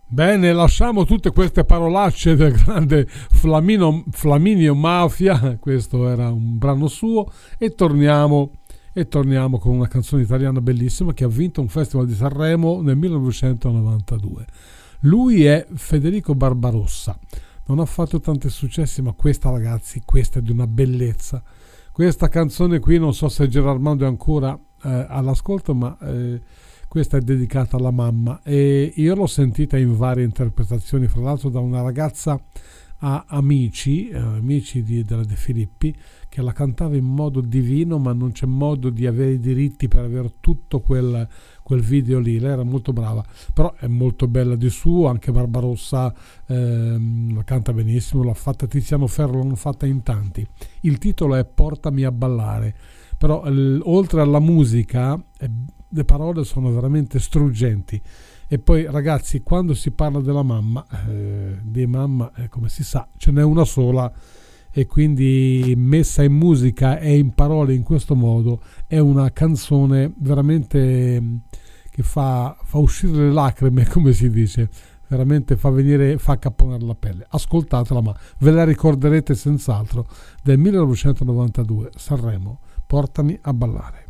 Bene, lasciamo tutte queste parolacce del grande Flaminio Mafia, questo era un brano suo, e torniamo con una canzone italiana bellissima che ha vinto un festival di Sanremo nel 1992. Lui è Federico Barbarossa. Non ha fatto tanti successi, ma questa, ragazzi, questa è di una bellezza. Questa canzone qui, non so se Gerarmando è ancora all'ascolto, ma questa è dedicata alla mamma e io l'ho sentita in varie interpretazioni, fra l'altro da una ragazza a amici della De Filippi, che la cantava in modo divino, ma non c'è modo di avere i diritti per avere tutto quel video lì. Lei era molto brava, però è molto bella di suo. Anche Barbarossa la canta benissimo, l'ha fatta Tiziano Ferro, l'hanno fatta in tanti. Il titolo è Portami a ballare, però oltre alla musica le parole sono veramente struggenti. E poi, ragazzi, quando si parla della mamma, di mamma, come si sa, ce n'è una sola, e quindi messa in musica e in parole in questo modo è una canzone veramente che fa uscire le lacrime, come si dice, veramente fa accapponare la pelle. Ascoltatela, ma ve la ricorderete senz'altro, del 1992, Sanremo, Portami a ballare.